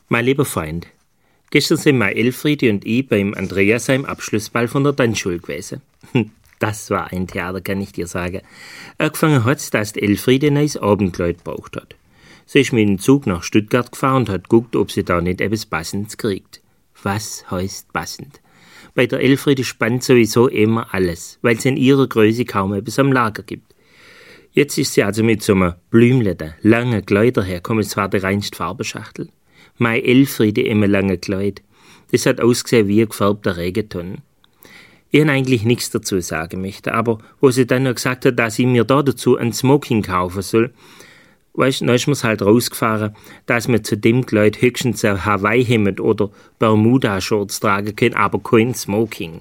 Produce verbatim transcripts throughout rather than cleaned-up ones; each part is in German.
Mein lieber Freund, gestern sind mein Elfriede und ich beim Andreas seinem Abschlussball von der Tanzschule gewesen. Das war ein Theater, kann ich dir sagen. Angefangen hat's, dass die Elfriede ein neues Abendkleid gebraucht hat. Sie ist mit dem Zug nach Stuttgart gefahren und hat geguckt, ob sie da nicht etwas Passendes kriegt. Was heißt passend? Bei der Elfriede spannt sowieso immer alles, weil es in ihrer Größe kaum etwas am Lager gibt. Jetzt ist sie also mit so einem blümleten, langen Kleid hergekommen, es war der reinste Farbenschachtel. Meine Elfriede im langen Kleid. Das hat ausgesehen wie ein gefärbter Regenton. Ich habe eigentlich nichts dazu sagen möchte, aber wo sie dann noch gesagt hat, dass ich mir da dazu ein Smoking kaufen soll, weißt, dann ist mir's halt rausgefahren, dass man zu dem Kleid höchstens ein Hawaii-Hemd oder Bermuda-Shorts tragen können, aber kein Smoking.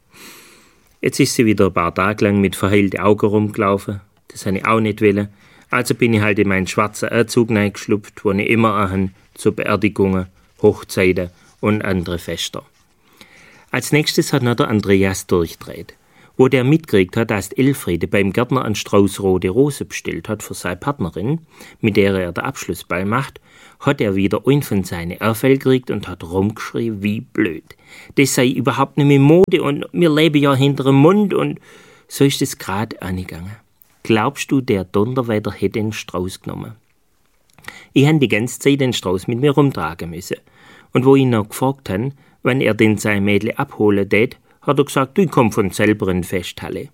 Jetzt ist sie wieder ein paar Tage lang mit verheilten Augen rumgelaufen. Das habe ich auch nicht wollen. Also bin ich halt in meinen schwarzen Anzug reingeschlupft, den ich immer anhabe, zu Beerdigungen, Hochzeiten und andere Feste. Als nächstes hat noch der Andreas durchdreht, wo der mitgekriegt hat, dass die Elfriede beim Gärtner einen Strauß rote Rose bestellt hat für seine Partnerin, mit der er den Abschlussball macht, hat er wieder einen von seinen Ärfeln gekriegt und hat rumgeschrien wie blöd. Das sei überhaupt nicht mehr Mode und wir leben ja hinter dem Mund und so ist es gerade angegangen. Glaubst du, der Donnerwetter hätte den Strauß genommen? Ich habe die ganze Zeit den Strauß mit mir rumtragen müssen. Und wo ich ihn noch gefragt habe, wenn er den sein Mädel abholen tät, hat er gesagt, du komm von selber in Festhalle.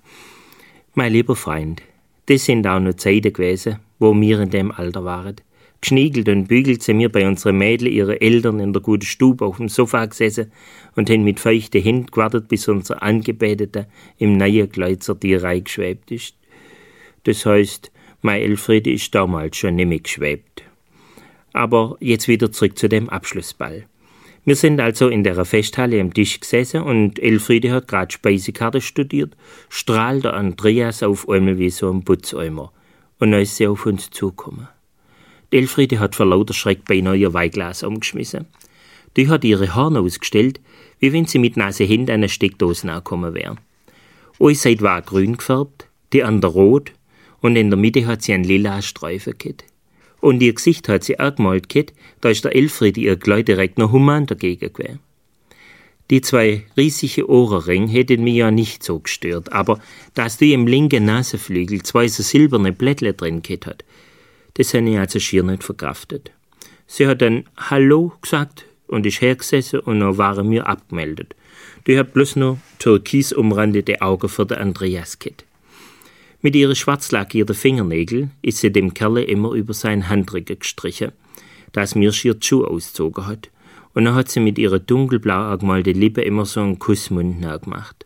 Mein lieber Freund, das sind auch noch Zeiten gewesen, wo wir in dem Alter waren. Geschniegelt und bügelt sind wir bei unseren Mädel ihre Eltern in der guten Stube auf dem Sofa gesessen und haben mit feuchten Händen gewartet, bis unser Angebeteter im neuen Kleid zur Tierei geschwebt ist. Das heisst, meine Elfriede ist damals schon nicht mehr geschwebt. Aber jetzt wieder zurück zu dem Abschlussball. Wir sind also in der Festhalle am Tisch gesessen und Elfriede hat gerade Speisekarte studiert, strahlt der Andreas auf einmal wie so ein Putzeimer. Und dann ist sie auf uns zugekommen. Die Elfriede hat vor lauter Schreck beinahe ihr Weinglas umgeschmissen. Die hat ihre Haare ausgestellt, wie wenn sie mit nassen Händen an eine Steckdose angekommen wäre. Eine Seite war grün gefärbt, die andere rot und in der Mitte hat sie einen lila Streifen gehabt. Und ihr Gesicht hat sie angemalt gehabt, da ist der Elfriede ihr Kleid direkt noch human dagegen gewesen. Die zwei riesige Ohrenringe hätten mich ja nicht so gestört, aber dass die im linken Nasenflügel zwei so silberne Blättle drin gehabt hat, das habe ich also schier nicht verkraftet. Sie hat dann Hallo gesagt und ist hergesessen und dann waren wir abgemeldet. Die hat bloß noch türkis umrandete Augen für den Andreas gehabt. Mit ihren schwarz lackierten Fingernägeln ist sie dem Kerl immer über seinen Handrücken gestrichen, dass mir schier die Schuhe ausgezogen hat. Und dann hat sie mit ihren dunkelblau angemalten Lippen immer so einen Kussmund nachgemacht.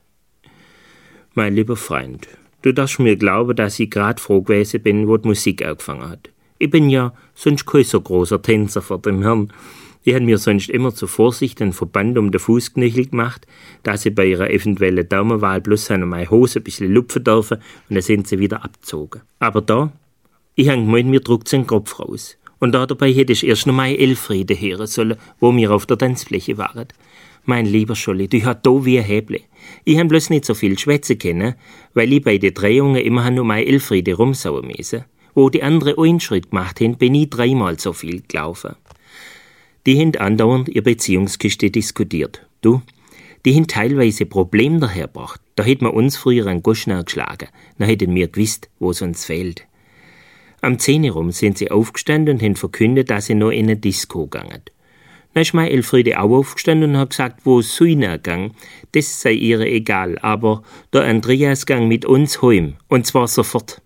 Mein lieber Freund, du darfst mir glauben, dass ich grad froh gewesen bin, wo die Musik angefangen hat. Ich bin ja sonst kein so großer Tänzer vor dem Herrn. Ich habe mir sonst immer zur Vorsicht einen Verband um den Fußknöchel gemacht, dass sie bei ihrer eventuellen Daumenwahl bloß an meine Hose ein bisschen lupfen dürfen und dann sind sie wieder abgezogen. Aber da, ich habe gemeint, mir druckt den Kopf raus. Und da dabei hätte ich erst noch meine Elfriede hören sollen, wo wir auf der Tanzfläche waren. Mein lieber Scholli, du hast da wie ein Häble. Ich habe bloß nicht so viel schwätzen können, weil ich bei den Drehungen immer nur meine Elfriede rumsauen müssen. Wo die anderen einen Schritt gemacht haben, bin ich dreimal so viel gelaufen. Die haben andauernd ihre Beziehungskiste diskutiert. Du, die haben teilweise Probleme dahergebracht. Da hätten wir uns früher einen Goschner geschlagen. Dann hätten wir gewusst, wo es uns fehlt. Am zehn rum sind sie aufgestanden und haben verkündet, dass sie noch in eine Disco gegangen. Dann ist meine Elfriede auch aufgestanden und hat gesagt, wo es so hingegangen, das sei ihr egal, aber der Andreas gang mit uns heim, und zwar sofort.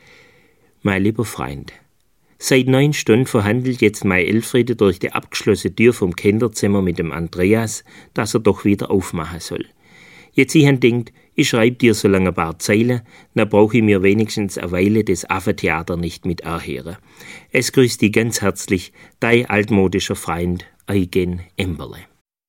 Mein lieber Freund, seit neun Stunden verhandelt jetzt meine Elfriede durch die abgeschlossene Tür vom Kinderzimmer mit dem Andreas, dass er doch wieder aufmachen soll. Jetzt ich han denkt, ich schreib dir so lange ein paar Zeilen, dann brauch ich mir wenigstens eine Weile das Affentheater nicht mit anhören. Es grüßt dich ganz herzlich, dein altmodischer Freund Eugen Emberle.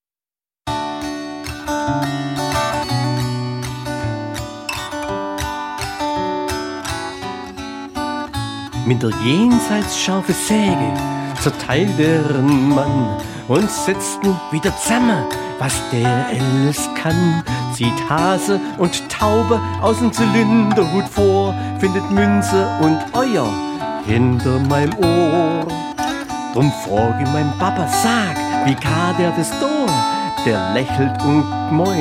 Mit der jenseits scharfe Säge zerteilt deren Mann und setzt nun wieder zusammen, was der alles kann. Zieht Hase und Taube aus dem Zylinderhut vor, findet Münze und Euer hinter meinem Ohr. Drum frag ich mein Papa, sag, wie kann der das tun? Der lächelt und gmeint,